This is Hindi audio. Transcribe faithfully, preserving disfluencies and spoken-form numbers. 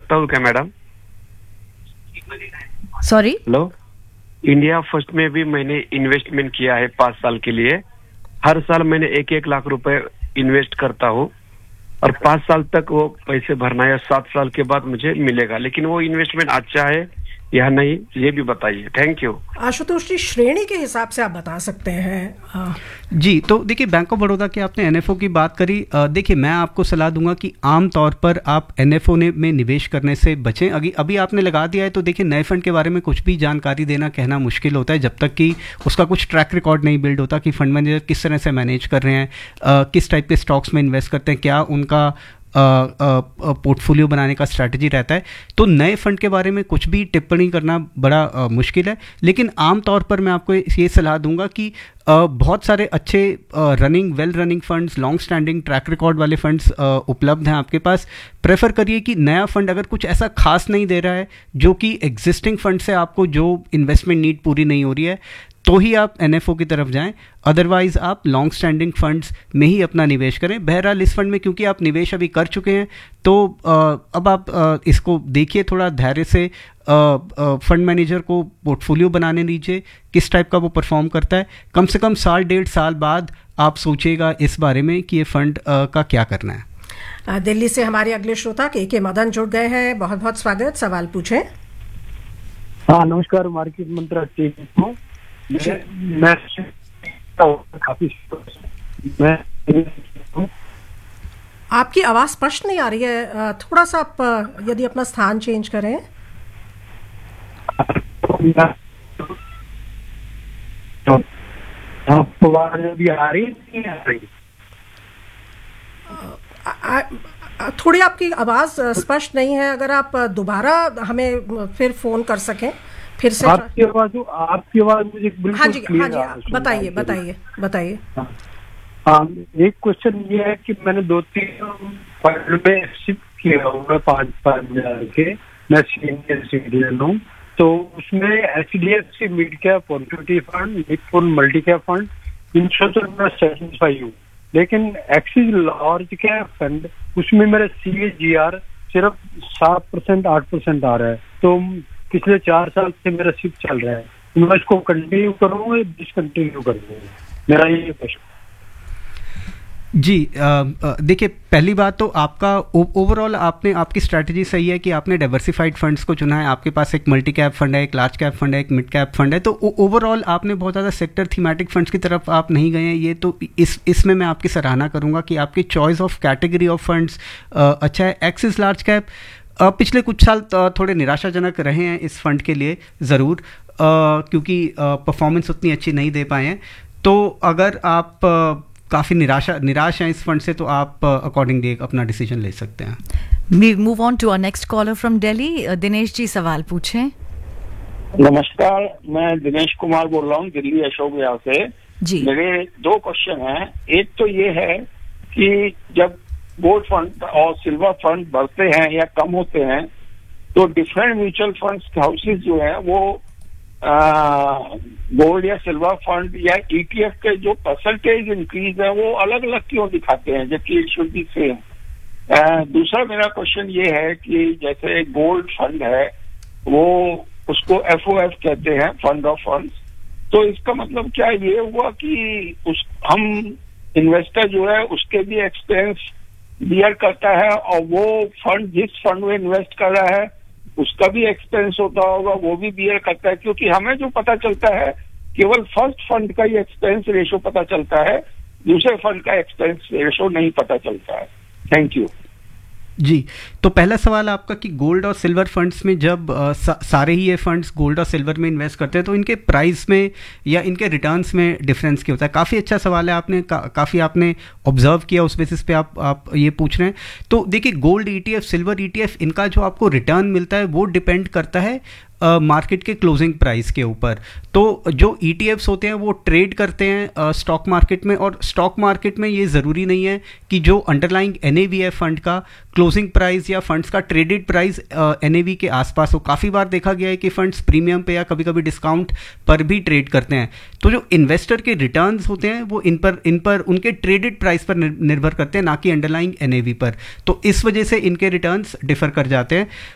सकता हूँ क्या madam? Sorry, hello, India first में भी मैंने इन्वेस्टमेंट किया है पाँच साल के लिए। हर साल मैंने एक एक लाख रुपए इन्वेस्ट करता हूँ और पाँच साल तक वो पैसे भरना है, सात साल के बाद मुझे मिलेगा। लेकिन वो इन्वेस्टमेंट अच्छा है या नहीं, ये भी बताइए। Thank you. आशुतोष जी, श्रेणी के हिसाब से आप बता सकते हैं। जी, तो देखिए बैंक ऑफ बड़ौदा के आपने एनएफओ की बात करी। देखिए मैं आपको सलाह दूंगा कि आम तौर पर आप एनएफओ ने में निवेश करने से बचें। अभी अभी आपने लगा दिया है तो देखिए नए फंड के बारे में कुछ भी जानकारी देना कहना मुश्किल होता है जब तक कि उसका कुछ ट्रैक रिकॉर्ड नहीं बिल्ड होता कि फंड मैनेजर किस तरह से मैनेज कर रहे हैं, किस टाइप के स्टॉक्स में इन्वेस्ट करते हैं, क्या उनका पोर्टफोलियो बनाने का स्ट्रैटेजी रहता है। तो नए फंड के बारे में कुछ भी टिप्पणी करना बड़ा आ, मुश्किल है। लेकिन आम तौर पर मैं आपको ये सलाह दूंगा कि आ, बहुत सारे अच्छे running well running funds, long standing track record वाले फंड्स उपलब्ध हैं आपके पास। प्रेफर करिए कि नया फंड अगर कुछ ऐसा खास नहीं दे रहा है जो कि एग्जिस्टिंग फंड से आपको जो इन्वेस्टमेंट नीड पूरी नहीं हो रही है तो ही आप एनएफओ की तरफ जाएं। अदरवाइज आप लॉन्ग स्टैंडिंग फंड्स में ही अपना निवेश करें। बहरहाल इस फंड में क्योंकि आप निवेश अभी कर चुके हैं तो आ, अब आप आ, इसको देखिए थोड़ा धैर्य से। फंड मैनेजर को पोर्टफोलियो बनाने दीजिए, किस टाइप का वो परफॉर्म करता है। कम से कम साल डेढ़ साल बाद आप सोचिएगा इस बारे में कि ये फंड आ, का क्या करना है। दिल्ली से हमारे अगले श्रोता के के मदन जुड़ गए हैं। बहुत बहुत स्वागत, सवाल पूछें। हाँ नमस्कार, मार्केट मंत्री हूँ मैं, काफी मैं आपकी आवाज स्पष्ट नहीं आ रही है, थोड़ा सा आप यदि अपना स्थान चेंज करें। आपको आवाज अभी आ रही नहीं आ रही? थोड़ी आपकी आवाज स्पष्ट नहीं है, अगर आप दोबारा हमें फिर फोन कर सकें फिर से। आपकी आवाज आपकी आवाज मुझे बिल्कुल हाँ जी, क्लियर हाँ जी, बताइए बताइए बताइए। हाँ, एक क्वेश्चन ये है कि मैंने दो तीन फंड में शिफ्ट किया हुआ है पाँच पाँच हजार के, मैं सीनियर सिटीजन हूँ। तो उसमें H D F C mid cap opportunity fund, Nippon multi cap fund, इन सब तो मैं सेटिस्फाई हूँ। लेकिन एक्सिस लार्ज कैप फंड उसमें मेरा सी ए जी आर सिर्फ सात परसेंट आठ परसेंट आ रहा है। तो पिछले चार साल से मेरा शिफ्ट चल रहा है, मैं इसको कंटिन्यू करूँ या डिसकंटिन्यू करूँ, मेरा ये प्रश्न। जी देखिए, पहली बात तो आपका ओवरऑल आपने आपकी स्ट्रैटेजी सही है कि आपने डाइवर्सिफाइड फंड्स को चुना है। आपके पास एक मल्टी कैप फंड है, एक लार्ज कैप फंड है, एक मिड कैप फंड है। तो ओवरऑल आपने बहुत ज़्यादा सेक्टर थीमेटिक फंड्स की तरफ आप नहीं गए हैं। ये तो इस इसमें मैं आपकी सराहना करूँगा कि आपकी choice of category of funds अच्छा है। एक्सिस लार्ज कैप पिछले कुछ साल थोड़े निराशाजनक रहे हैं इस फंड के लिए ज़रूर, क्योंकि परफॉर्मेंस उतनी अच्छी नहीं दे पाए हैं। तो अगर आप काफ़ी निराशा निराश हैं इस फंड से तो आप अकॉर्डिंगली अपना डिसीजन ले सकते हैं। We move on to our next collar from Delhi. Dinesh ji सवाल पूछें। नमस्कार, मैं दिनेश कुमार बोल रहा हूँ दिल्ली अशोक विहार से जी। मेरे दो क्वेश्चन हैं। एक तो ये है कि जब गोल्ड फंड और सिल्वर फंड बढ़ते हैं या कम होते हैं तो डिफरेंट म्यूचुअल फंड्स हाउसेज जो है वो गोल्ड या सिल्वर फंड या ई टी एफ के जो परसेंटेज इंक्रीज है वो अलग अलग क्यों दिखाते हैं जबकि इट शुड बी सेम। दूसरा मेरा क्वेश्चन ये है कि जैसे गोल्ड फंड है वो उसको एफ ओ एफ कहते हैं, फंड ऑफ फंड्स, तो इसका मतलब क्या ये हुआ कि उस हम इन्वेस्टर जो है उसके भी एक्सपेंस बियर करता है और वो फंड जिस फंड में इन्वेस्ट कर रहा है उसका भी एक्सपेंस होता होगा, वो भी बियर करता है? क्योंकि हमें जो पता चलता है केवल फर्स्ट फंड का ही एक्सपेंस रेशो पता चलता है, दूसरे फंड का एक्सपेंस रेशो नहीं पता चलता है। थैंक यू जी। तो पहला सवाल आपका कि गोल्ड और सिल्वर फंड्स में जब आ, सा, सारे ही ये फंड्स गोल्ड और सिल्वर में इन्वेस्ट करते हैं तो इनके प्राइस में या इनके रिटर्न्स में डिफरेंस क्या होता है? काफ़ी अच्छा सवाल है, आपने का, काफ़ी आपने ऑब्जर्व किया, उस बेसिस पे आप आप ये पूछ रहे हैं। तो देखिए, gold E T F, silver E T F, इनका जो आपको रिटर्न मिलता है वो डिपेंड करता है मार्केट uh, के क्लोजिंग प्राइस के ऊपर। तो जो ई टी एफ्स होते हैं वो ट्रेड करते हैं स्टॉक uh, मार्केट में, और स्टॉक मार्केट में ये ज़रूरी नहीं है कि जो अंडरलाइंग एन ए वी है फंड का, क्लोजिंग प्राइस या फंड्स का traded price N A V के आसपास हो। काफ़ी बार देखा गया है कि फंड्स प्रीमियम पे या कभी कभी डिस्काउंट पर भी ट्रेड करते हैं। तो जो इन्वेस्टर के रिटर्न्स होते हैं वो इन पर इन पर उनके ट्रेडेड प्राइस पर निर्भर करते हैं, ना कि अंडरलाइंग एन ए वी पर। तो इस वजह से इनके रिटर्न्स डिफर कर जाते हैं।